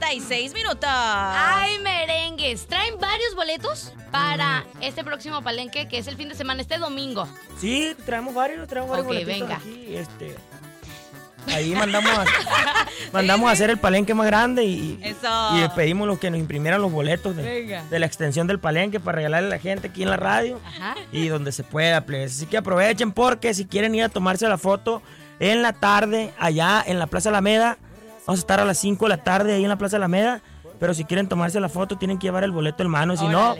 36 minutos. ¡Ay, merengues! ¿Traen varios boletos para este próximo palenque, que es el fin de semana, este domingo? Sí, traemos varios boletitos venga. aquí. Ahí mandamos a hacer el palenque más grande y pedimos los que nos imprimieran los boletos de la extensión del palenque para regalarle a la gente aquí en la radio. Ajá. Y donde se pueda, plebes. Así que aprovechen, porque si quieren ir a tomarse la foto en la tarde allá en la Plaza Alameda, vamos a estar a las 5 de la tarde ahí en la Plaza Alameda, pero si quieren tomarse la foto tienen que llevar el boleto en mano, si no...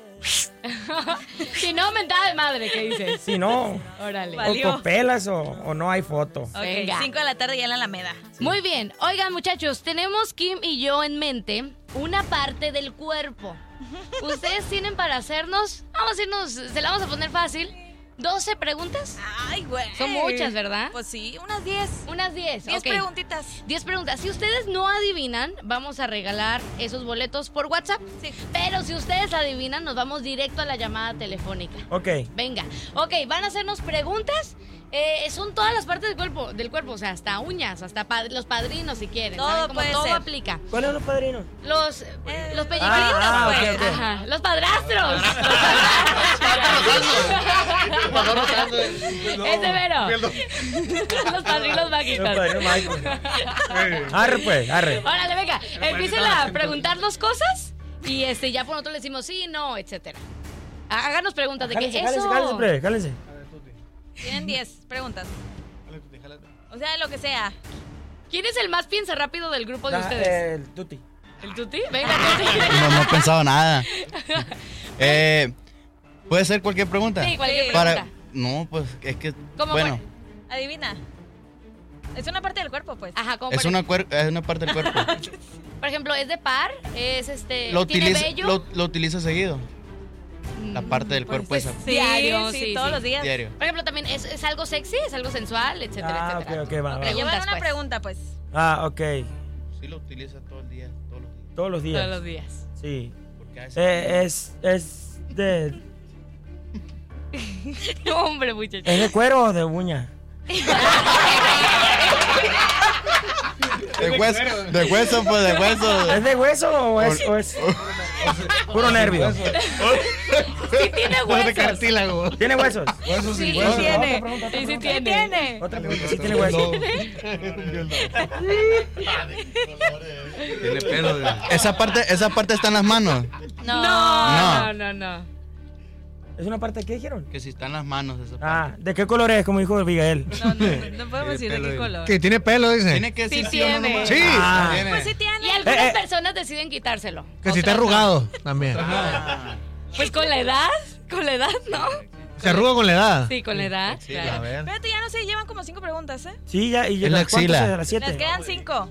Si no, mentada de madre, ¿qué dices? Si no, Órale. o copelas o no hay foto. Ok, Venga. 5 de la tarde ya en la Alameda. Muy bien. Oigan, muchachos, tenemos Kim y yo en mente una parte del cuerpo. Ustedes tienen para hacernos, vamos a irnos, se la vamos a poner fácil, 12 preguntas. Ay, güey. Son muchas, ¿verdad? Pues sí, unas 10. Unas 10. 10 ok. preguntitas. 10 preguntas. Si ustedes no adivinan, vamos a regalar esos boletos por WhatsApp. Sí. Pero si ustedes adivinan, nos vamos directo a la llamada telefónica. Ok. Venga. Ok, van a hacernos preguntas. Son todas las partes del cuerpo, o sea, hasta uñas, hasta los padrinos si quieren. Todo ¿saben? Como puede todo ser. aplica. ¿Cuáles son los padrinos? Los pellejitos, Ah, pues. ok, ok. Ajá. Los padrastros. Ese mero. Los padrinos mágicos. Los padrinos mágicos. Arre, pues, arre. Órale, venga, empiecen a preguntarnos cosas y ya por nosotros le decimos sí, no, etcétera. Háganos preguntas de Jálense, qué eso. jálense, plebe, jálense. Tienen 10 preguntas. O sea, lo que sea. ¿Quién es el más piensa rápido del grupo de ustedes? El Tuti. ¿El Tuti? Venga, Tuti. No he pensado nada. ¿Puede ser cualquier pregunta? Sí, cualquier Para- pregunta. No, pues es que... ¿Cómo bueno, Adivina. Es una parte del cuerpo, pues. Ajá, como es una parte del cuerpo. por ejemplo, ¿es de par? ¿Es Lo tiene utiliza, vello? lo utiliza seguido. La parte del cuerpo pues, esa. Sí, diario, sí, sí, todos sí. los días. Diario. Por ejemplo, también ¿es algo sexy? ¿Es algo sensual? Etcétera, Ah, etcétera. ok, va. Te llevan una pues. pregunta, pues. Ah, ok. Sí lo utiliza todo el día, todos los días. Todos los días. Todos los días. Sí. Porque a veces... Es de... No, hombre, muchacho. ¿Es de cuero o de uña? De hueso, pues, de hueso. ¿Es de hueso o es puro nervio? Sí tiene huesos. cartílago. ¿Tiene huesos? Sí, Huesos. sí tiene. Otra pregunta, Sí, sí ¿Qué tiene. tiene? Otra pregunta, ¿sí tiene huesos? Tiene pelo. Esa parte está en las manos. No. ¿Es una parte que dijeron? Que si está en las manos esa parte. Ah, ¿de qué color es? Como dijo Miguel. No podemos decir de qué color. Que tiene pelo, dice. Tiene que Sí decir sí o no tiene. nomás. Sí. Ah. Tiene. Pues sí Y tiene. algunas personas deciden quitárselo. Que si está Otras no. arrugado también. Pues con la edad, ¿no? Se arruga con la edad. Sí, con la edad. Sí, claro. A ver. Espérate, ya no sé, llevan como 5 preguntas, ¿eh? Sí, ya, y Es la ¿cuántas axila. de las 7? Les quedan 5.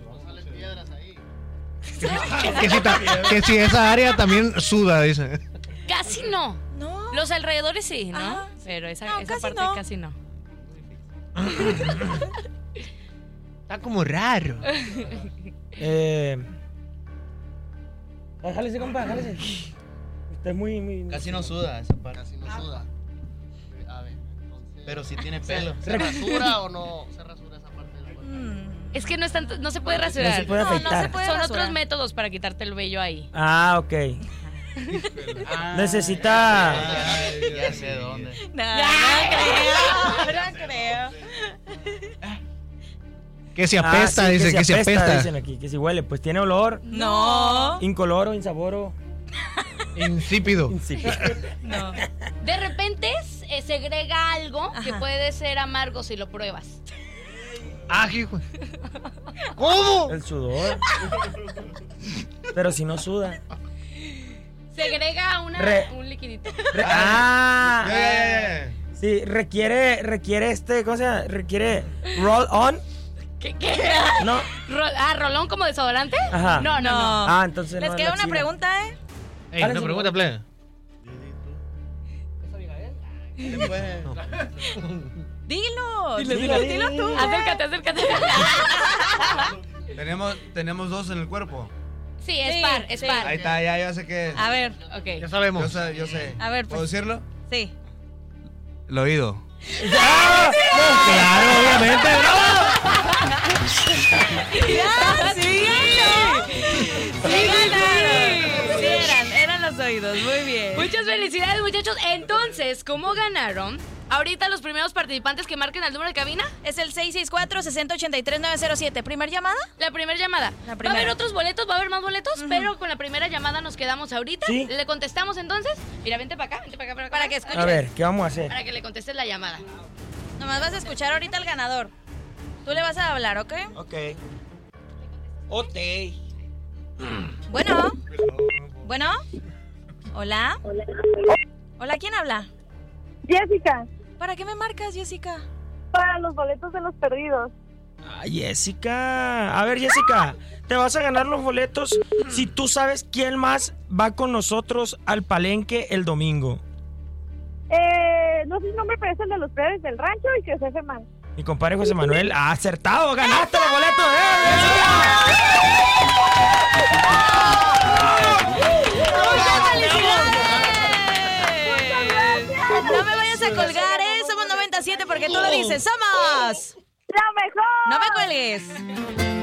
Que si esa área también suda, dice. Casi no. No. Los alrededores sí, ¿no? Ajá. Pero esa No, casi parte no. casi no. Está como raro. Jálese, compa, jálese. Usted es muy... Casi no suda esa parte. Casi no suda. A ver, pero si tiene pelo. ¿Se rasura o no se rasura esa parte del cuerpo? Es que no es tanto, no se puede rasurar. No se puede No, no afeitar. se puede Son rasurar. otros métodos para quitarte el vello ahí. Ah, ok. Necesita... Ay, ya sé dónde. No creo. Que se apesta, sí, dice, que se apesta. Dicen aquí, que si huele, pues tiene olor, No. incoloro, insaboro, Insípido. insípido. No. De repente segrega algo que Ajá. puede ser amargo si lo pruebas. Ah, hijo. ¿Cómo? El sudor. Pero si no suda. Segrega Re- un liquidito. Sí, requiere ¿cómo se llama? Requiere roll on. ¿Qué? No. ¿Rolón como desodorante? Ajá. No. Ah, entonces Les no, queda no una exhibe. pregunta, ¿eh? Ey, una pregunta, plebe. Dilo. Dilo tú. Acércate. Tenemos 2 en el cuerpo. Sí, es Sí, par, es sí. par. Ahí está, ya sé que. A ver, Ok. Ya sabemos. Yo sé. A ver, ¿Puedo pues. decirlo? Sí. El oído. Claro, obviamente. ¡Ya, sí! oídos. Muy bien. Muchas felicidades, muchachos. Entonces, ¿cómo ganaron? Ahorita los primeros participantes que marquen el número de cabina. Es el 664-6083-907. ¿Primer llamada? La primera llamada. La Va a primera. haber otros boletos, va a haber más boletos, pero con la primera llamada nos quedamos ahorita. Sí. Le contestamos entonces. Mira, vente para acá, Para que escuche. A ver, ¿qué vamos a hacer? Para que le contestes la llamada. Nomás vas a escuchar ahorita al ganador. Tú le vas a hablar, ¿ok? Ok. Ok. Bueno. Bueno. Hola. Hola, ¿quién habla? Jessica, ¿Para qué me marcas, Jessica? para los boletos de los perdidos. Ay, Jessica. A ver, Jessica, te vas a ganar los boletos si tú sabes quién más va con nosotros al palenque el domingo. No sé si no me parece el de los Pérez del Rancho y que José Man. Mi compadre José Manuel ha acertado. ¡Ganaste los boletos! No me vayas a colgar, ¿eh? Somos 97 porque tú lo dices. ¡Somos! ¡La mejor! No me cuelgues.